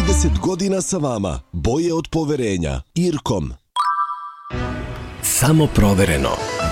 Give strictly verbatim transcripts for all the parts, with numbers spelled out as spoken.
trideset godina sa vama. Boje od poverenja. Irkom. Samo provereno.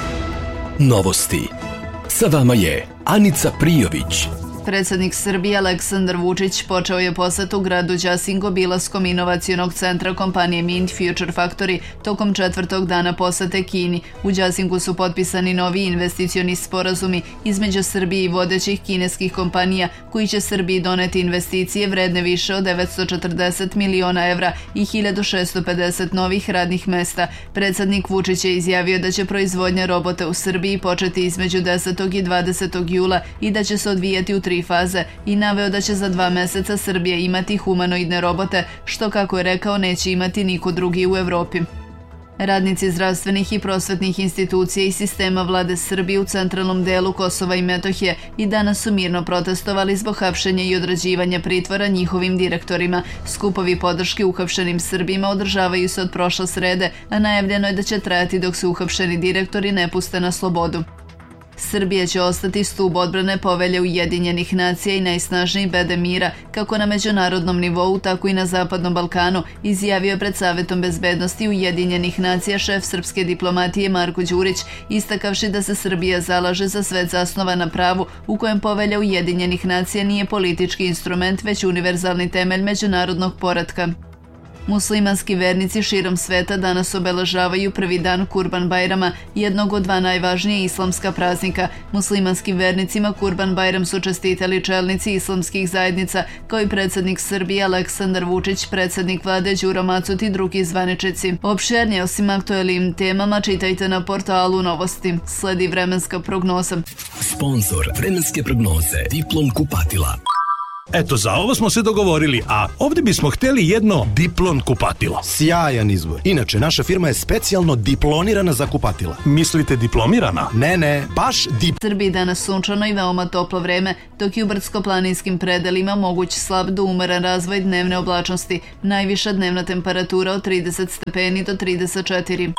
Novosti. Sa vama je Anica Prijović. Predsjednik Srbije Aleksandar Vučić počeo je posetu gradu Đasingo obilaskom inovacionog centra kompanije Mint Future Factory tokom četvrtog dana posete Kini. U Đasingu su potpisani novi investicioni sporazumi između Srbije i vodećih kineskih kompanija koji će Srbiji doneti investicije vredne više od devetsto četrdeset miliona evra i hiljadu šessto pedeset novih radnih mesta. Predsjednik Vučić je izjavio da će proizvodnja robota u Srbiji početi između desetog i dvadesetog jula i da će se odvijati u tri faze i naveo da će za dva meseca Srbija imati humanoidne robote, što, kako je rekao, neće imati niko drugi u Evropi. Radnici zdravstvenih i prosvetnih institucija i sistema vlade Srbije u centralnom delu Kosova i Metohije i danas su mirno protestovali zbog hapšenja i odrađivanja pritvora njihovim direktorima. Skupovi podrške uhapšenim Srbima održavaju se od prošle srede, a najavljeno je da će trajati dok se uhapšeni direktori ne puste na slobodu. Srbija će ostati stub odbrane Povelje Ujedinjenih nacija i najsnažniji bedem mira, kako na međunarodnom nivou, tako i na Zapadnom Balkanu, izjavio pred Savetom bezbednosti Ujedinjenih nacija šef srpske diplomatije Marko Đurić, istakavši da se Srbija zalaže za svet zasnovan na pravu, u kojem Povelja Ujedinjenih nacija nije politički instrument, već univerzalni temelj međunarodnog poretka. Muslimanski vernici širom sveta danas obeležavaju prvi dan Kurban Bajrama, jednog od dva najvažnije islamska praznika. Muslimanskim vernicima Kurban Bajram su čestitali čelnici islamskih zajednica, kao i predsjednik Srbije Aleksandar Vučić, predsjednik vlade Đuro Macut i drugi zvaničnici. Opširnije osim aktuelnim temama čitajte na portalu Novosti. Sledi vremenska prognoza. Sponzor vremenske prognoze Diplom kupatila. Eto, za ovo smo se dogovorili, a ovdje bismo htjeli jedno Diplon kupatilo. Sjajan izbor. Inače, naša firma je specijalno diplonirana za kupatila. Mislite diplomirana? Ne, ne, baš dip... Srbiji danas sunčano i veoma toplo vreme, dok i u brdsko-planinskim predelima moguć slab do umeran razvoj dnevne oblačnosti. Najviša dnevna temperatura od trideset stepeni do trideset četiri.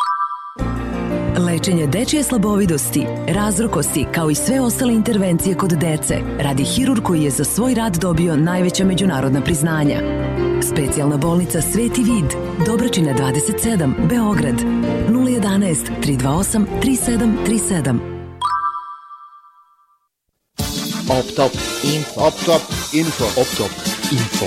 Lečenje dečje slabovidosti, razrokosti, kao i sve ostale intervencije kod dece, radi hirurg koji je za svoj rad dobio najveća međunarodna priznanja. Specijalna bolnica Sveti Vid, Dobračina dvadeset sedam, Beograd, nula jedanaest, tri dva osam, tri sedam tri sedam. Optop Info. Optop Info. Optop Info.